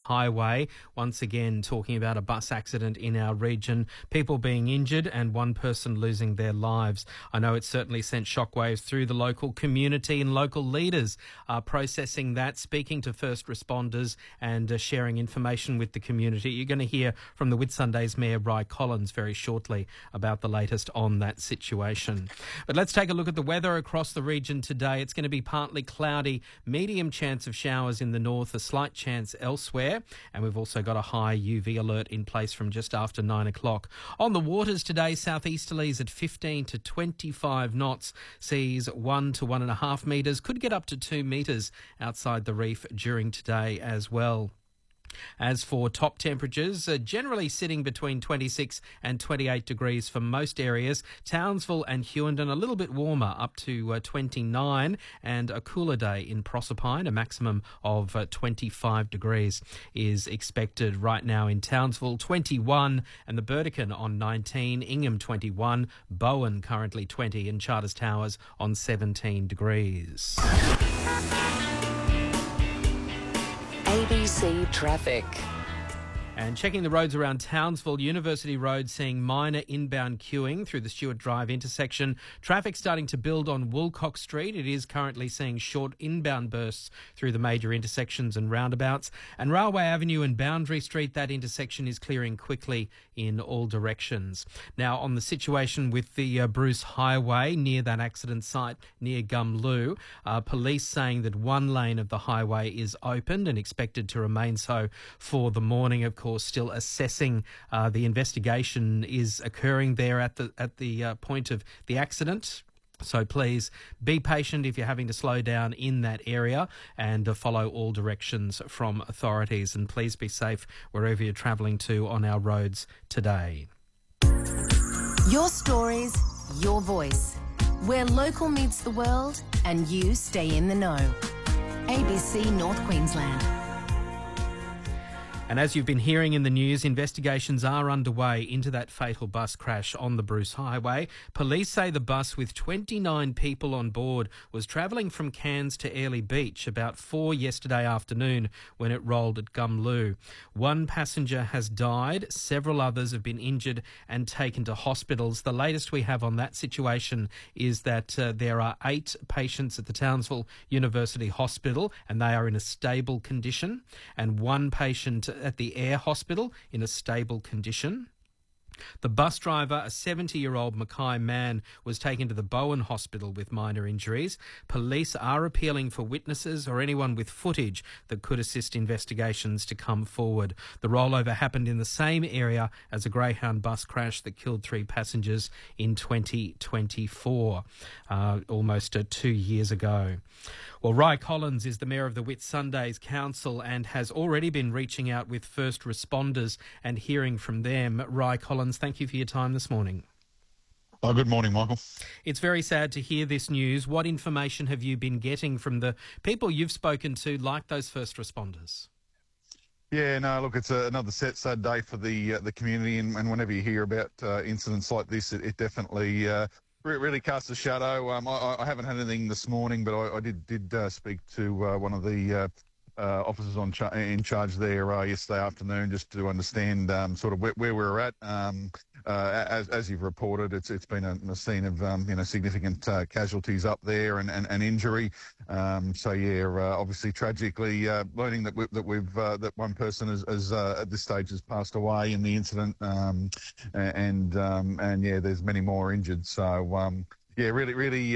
Highway. Once again, talking about a bus accident in our region, people being injured and one person losing their lives. I know it's certainly sent shockwaves through the local community, and local leaders are processing that, speaking to first responders and sharing information with the community. You're going to hear from the Whitsundays Mayor Ry Collins very shortly about the latest on that situation. But let's take a look at the weather across the region today. It's going to be partly cloudy, medium chance of showers in the north, a slight chance elsewhere, and we've also got a high UV alert in place from just after 9 o'clock. On the waters today, southeasterlies at 15 to 25 knots, seas 1 to 1.5 metres, could get up to 2 metres outside the reef during today as well. As for top temperatures, generally sitting between 26 and 28 degrees for most areas. Townsville and Hughenden a little bit warmer, up to 29, and a cooler day in Proserpine, a maximum of 25 degrees is expected right now in Townsville, 21, and the Burdekin on 19, Ingham 21, Bowen currently 20, and Charters Towers on 17 degrees. ABC Traffic. And checking the roads around Townsville, University Road seeing minor inbound queuing through the Stewart Drive intersection. Traffic starting to build on Woolcock Street. It is currently seeing short inbound bursts through the major intersections and roundabouts. And Railway Avenue and Boundary Street, that intersection is clearing quickly in all directions. Now, on the situation with the Bruce Highway near that accident site near Gumloo, police saying that one lane of the highway is opened and expected to remain so for the morning. Of course, still assessing. The investigation is occurring there at the point of the accident. So please be patient if you're having to slow down in that area, and follow all directions from authorities. And please be safe wherever you're travelling to on our roads today. Your stories, your voice. Where local meets the world and you stay in the know. ABC North Queensland. And as you've been hearing in the news, investigations are underway into that fatal bus crash on the Bruce Highway. Police say the bus with 29 people on board was travelling from Cairns to Airlie Beach about 4 yesterday afternoon when it rolled at Gumloo. One passenger has died, several others have been injured and taken to hospitals. The latest we have on that situation is that there are 8 patients at the Townsville University Hospital and they are in a stable condition, and one patient at the Air Hospital in a stable condition. The bus driver, a 70-year-old Mackay man, was taken to the Bowen Hospital with minor injuries. Police are appealing for witnesses or anyone with footage that could assist investigations to come forward. The rollover happened in the same area as a Greyhound bus crash that killed 3 passengers in 2024, almost 2 years ago. Well, Ry Collins is the Mayor of the Whitsundays Council and has already been reaching out with first responders and hearing from them. Ry Collins, thank you for your time this morning. Oh, good morning, Michael. It's very sad to hear this news. What information have you been getting from the people you've spoken to, like those first responders? Yeah, no, look, it's another sad day for the community, and whenever you hear about incidents like this, it definitely really casts a shadow. I haven't had anything this morning, but I did speak to one of the officers in charge there yesterday afternoon, just to understand sort of where we're at. As you've reported, it's been a scene of significant casualties up there and injury. So yeah, obviously tragically learning that one person has at this stage has passed away in the incident, and yeah, there's many more injured. So. Yeah, really,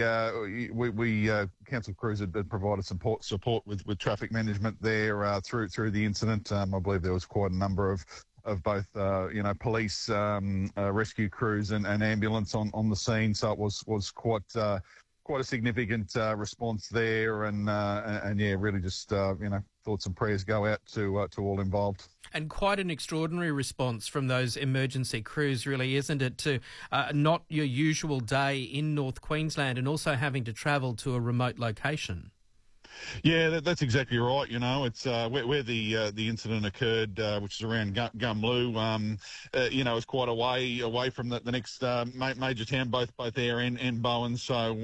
we council crews had provided support with traffic management there through the incident. I believe there was quite a number of both police, rescue crews and ambulance on the scene. So it was quite a significant response there, and yeah, really just thoughts and prayers go out to all involved. And quite an extraordinary response from those emergency crews, really, isn't it, to not your usual day in North Queensland and also having to travel to a remote location? Yeah, that's exactly right. It's where the incident occurred, which is around Gumloo. It's quite a way away from the next major town, both Air and Bowen. So,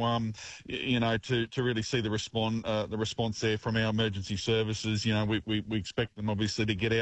to really see the response there from our emergency services, we expect them obviously to get out